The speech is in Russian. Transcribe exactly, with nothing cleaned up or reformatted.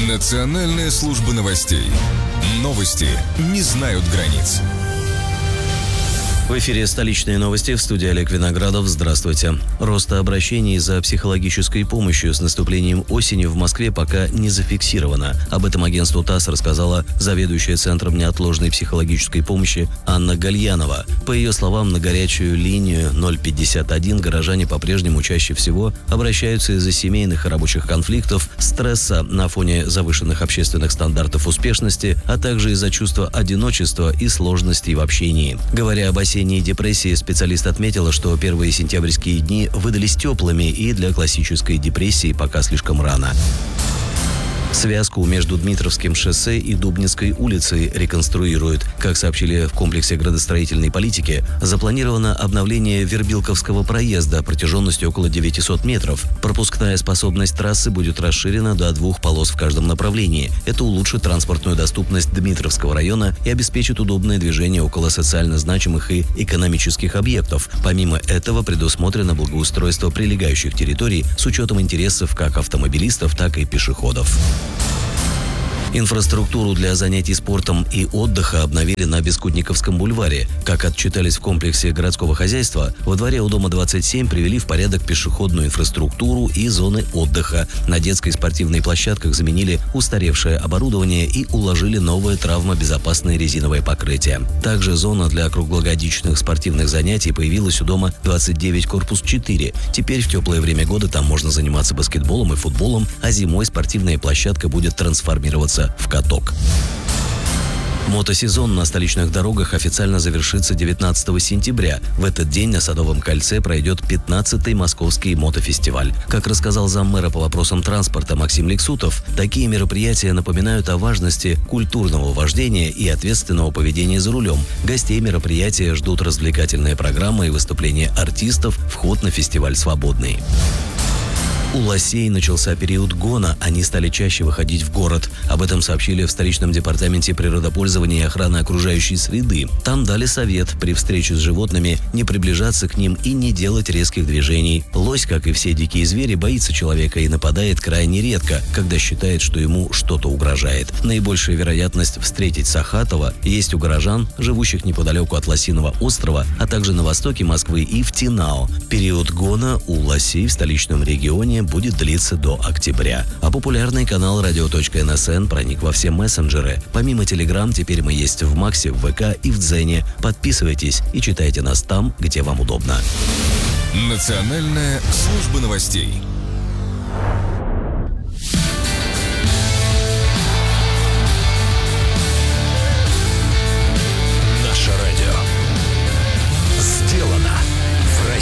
Национальная служба новостей. Новости не знают границ. В эфире «Столичные новости», в студии Олег Виноградов. Здравствуйте. Роста обращений за психологической помощью с наступлением осени в Москве пока не зафиксировано. Об этом агентству ТАСС рассказала заведующая Центром неотложной психологической помощи Анна Гальянова. По ее словам, на горячую линию ноль пятьдесят один горожане по-прежнему чаще всего обращаются из-за семейных и рабочих конфликтов, стресса на фоне завышенных общественных стандартов успешности, а также из-за чувства одиночества и сложностей в общении. Говоря об осенней депрессии, специалист отметила, что первые сентябрьские дни выдались теплыми и для классической депрессии пока слишком рано. Связку между Дмитровским шоссе и Дубницкой улицей реконструируют. Как сообщили в комплексе градостроительной политики, запланировано обновление Вербилковского проезда протяженностью около девятисот метров. Пропускная способность трассы будет расширена до двух полос в каждом направлении. Это улучшит транспортную доступность Дмитровского района и обеспечит удобное движение около социально значимых и экономических объектов. Помимо этого предусмотрено благоустройство прилегающих территорий с учетом интересов как автомобилистов, так и пешеходов. Инфраструктуру для занятий спортом и отдыха обновили на Бескудниковском бульваре. Как отчитались в комплексе городского хозяйства, во дворе у дома двадцать семь привели в порядок пешеходную инфраструктуру и зоны отдыха. На детской спортивной площадках заменили устаревшее оборудование и уложили новое травмобезопасное резиновое покрытие. Также зона для круглогодичных спортивных занятий появилась у дома двадцать девять корпус четыре. Теперь в теплое время года там можно заниматься баскетболом и футболом, а зимой спортивная площадка будет трансформироваться в каток. Мотосезон на столичных дорогах официально завершится девятнадцатого сентября. В этот день на Садовом кольце пройдет пятнадцатый московский мотофестиваль. Как рассказал заммэра по вопросам транспорта Максим Лексутов, такие мероприятия напоминают о важности культурного вождения и ответственного поведения за рулем. Гостей мероприятия ждут развлекательная программа и выступления артистов. Вход на фестиваль свободный. У лосей начался период гона, они стали чаще выходить в город. Об этом сообщили в столичном департаменте природопользования и охраны окружающей среды. Там дали совет при встрече с животными не приближаться к ним и не делать резких движений. Лось, как и все дикие звери, боится человека и нападает крайне редко, когда считает, что ему что-то угрожает. Наибольшая вероятность встретить сахатова есть у горожан, живущих неподалеку от Лосиного острова, а также на востоке Москвы и в Тинао. Период гона у лосей в столичном регионе будет длиться до октября. А популярный канал радио точка эн эс эн проник во все мессенджеры. Помимо Телеграм, теперь мы есть в Максе, в ВК и в Дзене. Подписывайтесь и читайте нас там, где вам удобно. Национальная служба новостей.